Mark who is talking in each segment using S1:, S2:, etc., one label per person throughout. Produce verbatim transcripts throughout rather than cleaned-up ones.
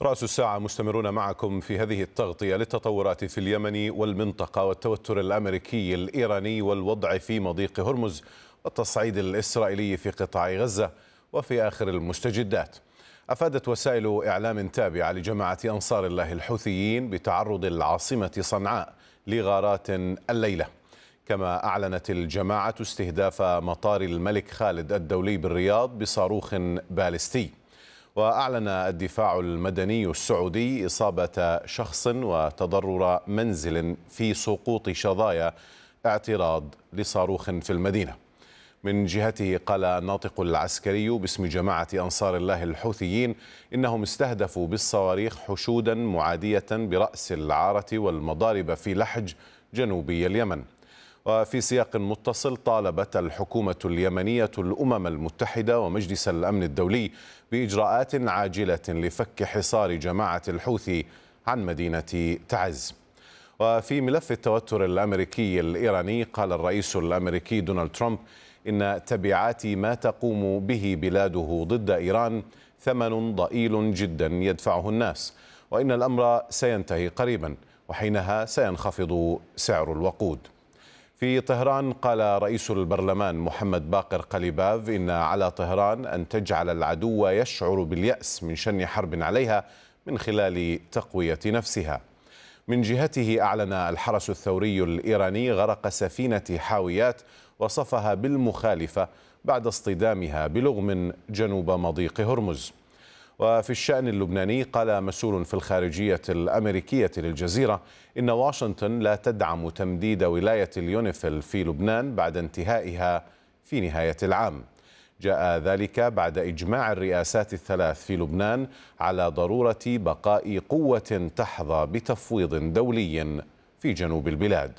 S1: رأس الساعة مستمرون معكم في هذه التغطية للتطورات في اليمن والمنطقة والتوتر الأمريكي الإيراني والوضع في مضيق هرمز والتصعيد الإسرائيلي في قطاع غزة وفي آخر المستجدات. أفادت وسائل إعلام تابعة لجماعة أنصار الله الحوثيين بتعرض العاصمة صنعاء لغارات الليلة، كما أعلنت الجماعة استهداف مطار الملك خالد الدولي بالرياض بصاروخ باليستي. وأعلن الدفاع المدني السعودي إصابة شخص وتضرر منزل في سقوط شظايا اعتراض لصاروخ في المدينة. من جهته قال الناطق العسكري باسم جماعة أنصار الله الحوثيين إنهم استهدفوا بالصواريخ حشودا معادية برأس العارة والمضارب في لحج جنوبي اليمن. وفي سياق متصل طالبت الحكومة اليمنية الأمم المتحدة ومجلس الأمن الدولي بإجراءات عاجلة لفك حصار جماعة الحوثي عن مدينة تعز. وفي ملف التوتر الأمريكي الإيراني قال الرئيس الأمريكي دونالد ترامب إن تبعات ما تقوم به بلاده ضد إيران ثمن ضئيل جدا يدفعه الناس، وإن الأمر سينتهي قريبا وحينها سينخفض سعر الوقود. في طهران قال رئيس البرلمان محمد باقر قليباف إن على طهران أن تجعل العدو يشعر باليأس من شن حرب عليها من خلال تقوية نفسها. من جهته أعلن الحرس الثوري الإيراني غرق سفينة حاويات وصفها بالمخالفة بعد اصطدامها بلغم جنوب مضيق هرمز. وفي الشأن اللبناني قال مسؤول في الخارجية الأمريكية للجزيرة إن واشنطن لا تدعم تمديد ولاية اليونيفيل في لبنان بعد انتهائها في نهاية العام. جاء ذلك بعد إجماع الرئاسات الثلاث في لبنان على ضرورة بقاء قوة تحظى بتفويض دولي في جنوب البلاد.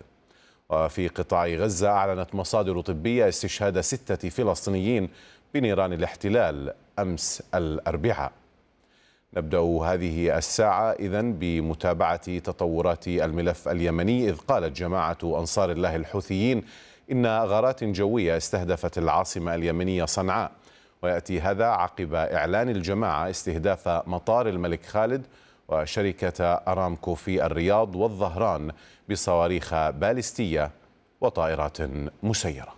S1: وفي قطاع غزة أعلنت مصادر طبية استشهاد ستة فلسطينيين بنيران الاحتلال أمس الأربعاء. نبدأ هذه الساعة إذن بمتابعة تطورات الملف اليمني، إذ قالت جماعة أنصار الله الحوثيين إن غارات جوية استهدفت العاصمة اليمنية صنعاء، ويأتي هذا عقب إعلان الجماعة استهداف مطار الملك خالد وشركة أرامكو في الرياض والظهران بصواريخ باليستية وطائرات مسيرة.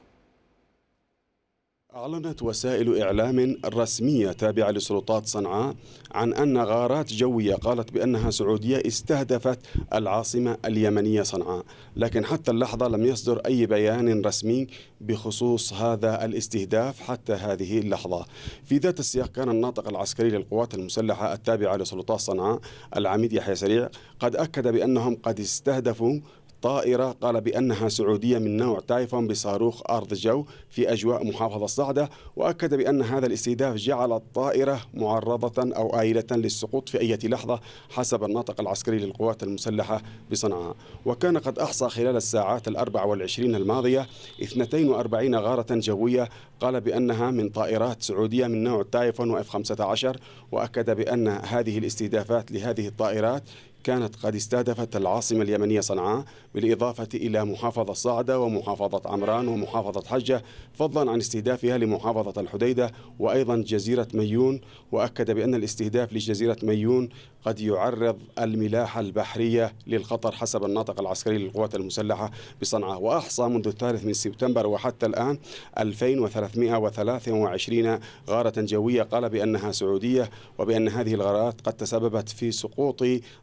S2: أعلنت وسائل إعلام رسمية تابعة لسلطات صنعاء عن أن غارات جوية قالت بأنها سعودية استهدفت العاصمة اليمنية صنعاء، لكن حتى اللحظة لم يصدر أي بيان رسمي بخصوص هذا الاستهداف حتى هذه اللحظة. في ذات السياق كان الناطق العسكري للقوات المسلحة التابعة لسلطات صنعاء العميد يحيى سريع قد أكد بأنهم قد استهدفوا طائرة قال بأنها سعودية من نوع تايفون بصاروخ أرض جو في أجواء محافظة صعدة، وأكد بأن هذا الاستهداف جعل الطائرة معرضة أو آيلة للسقوط في أي لحظة حسب الناطق العسكري للقوات المسلحة بصنعاء. وكان قد أحصى خلال الساعات الأربع والعشرين الماضية اثنتين وأربعين غارة جوية قال بأنها من طائرات سعودية من نوع تايفون وإف خمسة عشر، وأكد بأن هذه الاستهدافات لهذه الطائرات كانت قد استهدفت العاصمة اليمنية صنعاء، بالإضافة إلى محافظة صعدة ومحافظة عمران ومحافظة حجة، فضلا عن استهدافها لمحافظة الحديدة وأيضا جزيرة ميون. وأكد بأن الاستهداف لجزيرة ميون قد يعرض الملاحة البحرية للخطر حسب الناطق العسكري للقوات المسلحة بصنعاء. وأحصى منذ الثالث من سبتمبر وحتى الآن ألفين وثلاثمئة وثلاثة وعشرين غارة جوية قال بأنها سعودية، وبأن هذه الغارات قد تسببت في سقوط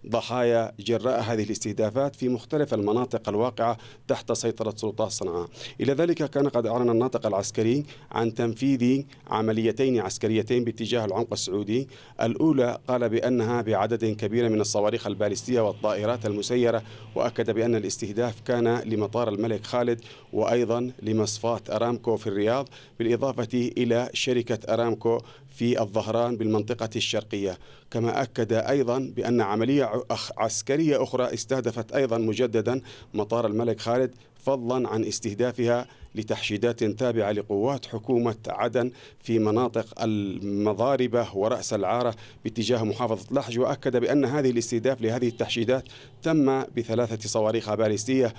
S2: ضحايا جراء هذه الاستهدافات في مختلف المناطق الواقعة تحت سيطرة سلطات صنعاء. إلى ذلك كان قد أعلن الناطق العسكري عن تنفيذ عمليتين عسكريتين باتجاه العمق السعودي. الأولى قال بأنها بعدد كبير من الصواريخ الباليستية والطائرات المسيرة، وأكد بأن الاستهداف كان لمطار الملك خالد وأيضا لمصفاة أرامكو في الرياض، بالإضافة إلى شركة أرامكو في الظهران بالمنطقة الشرقية. كما أكد أيضا بأن عملية عسكرية أخرى استهدفت أيضا مجددا مطار الملك خالد، فضلا عن استهدافها لتحشيدات تابعة لقوات حكومة عدن في مناطق المضاربة ورأس العارة باتجاه محافظة لحج. وأكد بأن هذه الاستهداف لهذه التحشيدات تم بثلاثة صواريخ باليستية